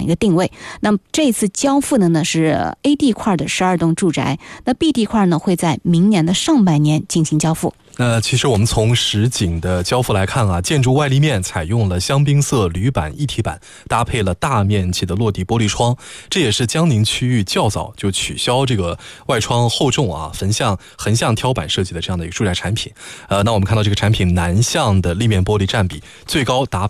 个定位。那么这次交付的呢是 A 地块的12栋住宅，那 B 地块呢会在明年的上半年进行交付。 其实我们从实景的交付来看啊，建筑外立面采用了香槟色铝板一体板，搭配了大面积的落地玻璃窗，这也是江宁区域较早就取消这个外窗厚重啊横向挑板设计的这样的一个住宅产品。那我们看到这个产品南向的立面玻璃占比最高达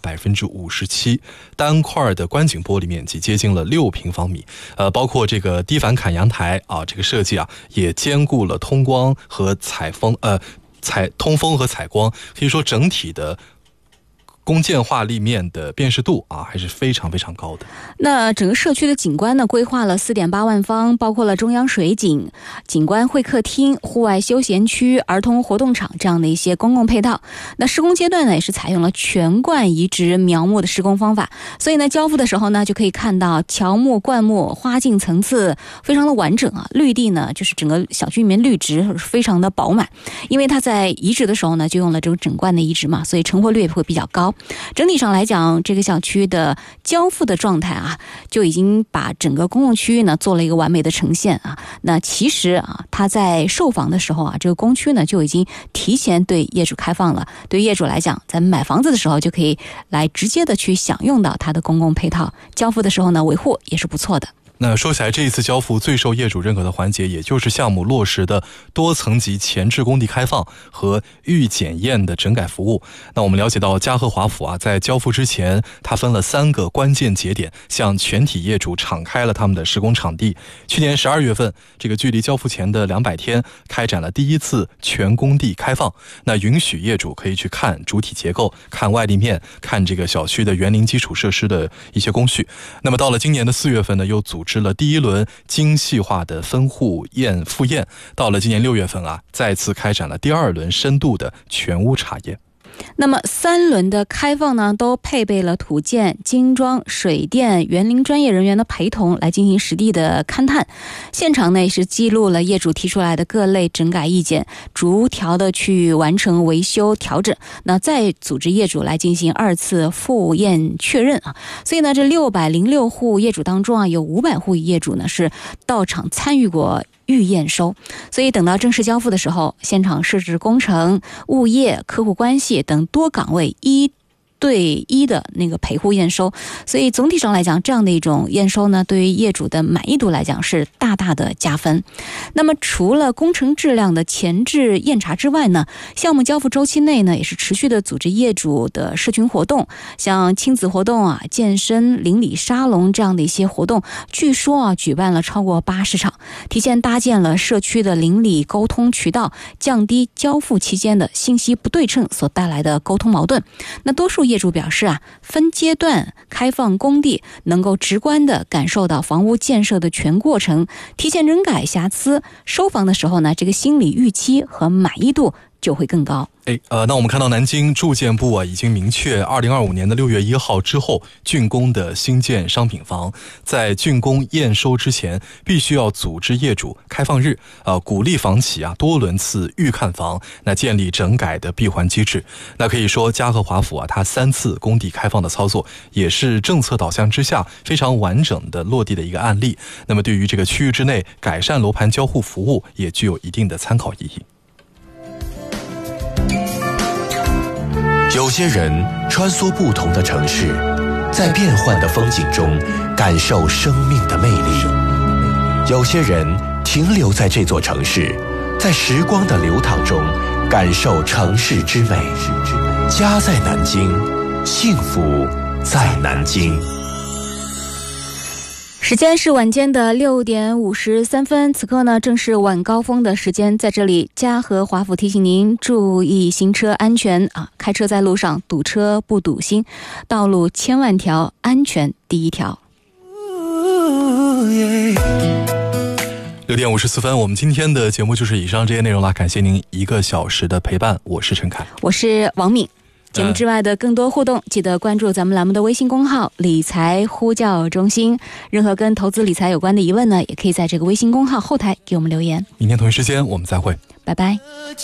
57%， 单块的观景玻璃面积接近了6平方米。包括这个低反坎阳台啊，这个设计啊也兼顾了通光和通风和采光，可以说整体的公建化立面的辨识度啊还是非常非常高的。 那整个社区的景观呢规划了 4.8 万方，包括了中央水景、景观会客厅、户外休闲区、儿童活动场这样的一些公共配套。那施工阶段呢也是采用了全冠移植苗木的施工方法，所以呢交付的时候呢就可以看到乔木灌木花径层次非常的完整啊，绿地呢就是整个小区里面绿植非常的饱满，因为它在移植的时候呢就用了这个整冠的移植嘛，所以成活率也会比较高。整体上来讲，这个小区的交付的状态啊，就已经把整个公共区域呢做了一个完美的呈现啊。那其实啊，它在售房的时候啊，这个公区呢就已经提前对业主开放了。对业主来讲，在买房子的时候就可以来直接的去享用到它的公共配套。交付的时候呢，维护也是不错的。 那说起来，这一次交付最受业主认可的环节，也就是项目落实的多层级前置工地开放和预检验的整改服务。那我们了解到，嘉禾华府啊，在交付之前，它分了3个关键节点，向全体业主敞开了他们的施工场地。去年12月份，这个距离交付前的200天，开展了第一次全工地开放。那允许业主可以去看主体结构、看外立面、看这个小区的园林基础设施的一些工序。那么到了今年的4月份呢，又组织了第1轮精细化的分户复验，到了今年6月份啊，再次开展了第2轮深度的全屋查验。 那么3轮的开放呢，都配备了土建、精装、水电、园林专业人员的陪同来进行实地的勘探。现场呢也是记录了业主提出来的各类整改意见，逐条的去完成维修调整，那再组织业主来进行2次复验确认啊。所以呢，这606户业主当中啊，有500户业主呢是到场参与过预验收，所以等到正式交付的时候，现场设置工程、物业、客户关系等多岗位1对1的那个陪护验收，所以总体上来讲，这样的一种验收呢，对于业主的满意度来讲是大大的加分。那么除了工程质量的前置验查之外呢，项目交付周期内呢，也是持续的组织业主的社群活动，像亲子活动啊、健身、邻里沙龙这样的一些活动，据说啊举办了超过80场，提前搭建了社区的邻里沟通渠道，降低交付期间的信息不对称所带来的沟通矛盾。那多数业主表示啊，分阶段开放工地，能够直观地感受到房屋建设的全过程，提前整改瑕疵，收房的时候呢，这个心理预期和满意度就会更高。 那我们看到南京住建部啊已经明确2025年的6月1号之后竣工的新建商品房，在竣工验收之前必须要组织业主开放日，鼓励房企啊多轮次预看房，那建立整改的闭环机制。那可以说嘉禾华府啊它3次工地开放的操作也是政策导向之下非常完整的落地的一个案例，那么对于这个区域之内改善楼盘交互服务也具有一定的参考意义。 有些人穿梭不同的城市，在变幻的风景中感受生命的魅力；有些人停留在这座城市，在时光的流淌中感受城市之美。家在南京，幸福在南京。 时间是晚间的6点53分，此刻呢正是晚高峰的时间，在这里嘉禾华府提醒您注意行车安全啊！开车在路上堵车不堵心，道路千万条，安全第一条。 6点54分，我们今天的节目就是以上这些内容了，感谢您1个小时的陪伴，我是陈凯， 我是王敏。节目之外的更多互动，记得关注咱们栏目的微信公号理财呼叫中心，任何跟投资理财有关的疑问呢，也可以在这个微信公号后台给我们留言。 明天同一时间我们再会， 拜拜。